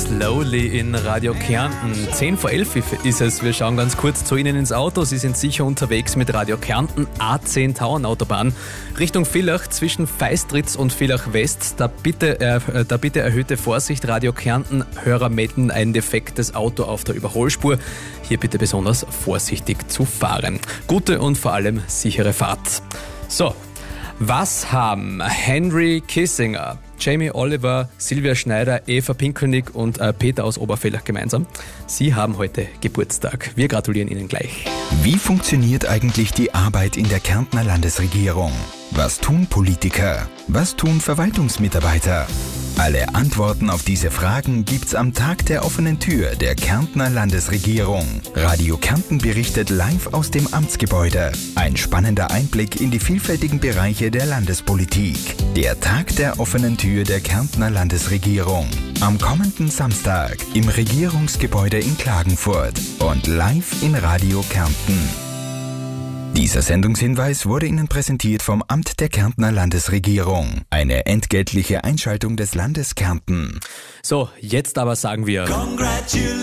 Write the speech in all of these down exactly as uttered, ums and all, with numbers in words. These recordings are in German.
Slowly in Radio Kärnten. zehn vor elf ist es. Wir schauen ganz kurz zu Ihnen ins Auto. Sie sind sicher unterwegs mit Radio Kärnten A zehn Tauernautobahn Richtung Villach zwischen Feistritz und Villach West. Da bitte, äh, da bitte erhöhte Vorsicht. Radio Kärnten Hörer melden ein defektes Auto auf der Überholspur. Hier bitte besonders vorsichtig zu fahren. Gute und vor allem sichere Fahrt. So, was haben Henry Kissinger, Jamie Oliver, Silvia Schneider, Eva Pinkelnick und äh, Peter aus Obervillach gemeinsam? Sie haben heute Geburtstag. Wir gratulieren Ihnen gleich. Wie funktioniert eigentlich die Arbeit in der Kärntner Landesregierung? Was tun Politiker? Was tun Verwaltungsmitarbeiter? Alle Antworten auf diese Fragen gibt's am Tag der offenen Tür der Kärntner Landesregierung. Radio Kärnten berichtet live aus dem Amtsgebäude. Ein spannender Einblick in die vielfältigen Bereiche der Landespolitik. Der Tag der offenen Tür der Kärntner Landesregierung. Am kommenden Samstag im Regierungsgebäude in Klagenfurt und live in Radio Kärnten. Dieser Sendungshinweis wurde Ihnen präsentiert vom Amt der Kärntner Landesregierung. Eine entgeltliche Einschaltung des Landes Kärnten. So, jetzt aber sagen wir Congratulations!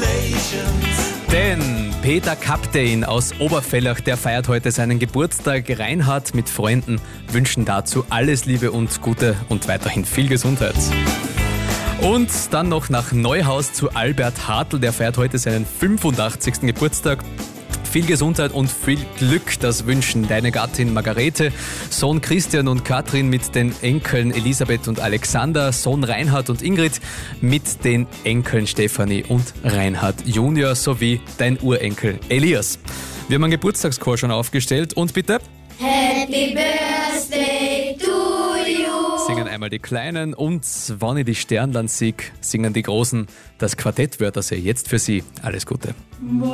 Denn Peter Kaptein aus Obervillach, der feiert heute seinen Geburtstag. Reinhard mit Freunden wünschen dazu alles Liebe und Gute und weiterhin viel Gesundheit. Und dann noch nach Neuhaus zu Albert Hartl, der feiert heute seinen fünfundachtzigsten Geburtstag. Viel Gesundheit und viel Glück, das wünschen deine Gattin Margarete, Sohn Christian und Katrin mit den Enkeln Elisabeth und Alexander, Sohn Reinhard und Ingrid mit den Enkeln Stefanie und Reinhard Junior sowie dein Urenkel Elias. Wir haben einen Geburtstagschor schon aufgestellt und bitte Happy Birthday to you. Singen einmal die Kleinen und wenn ich die Sternland sieg, singen die Großen. Das Quartett Wörthersee jetzt für Sie. Alles Gute.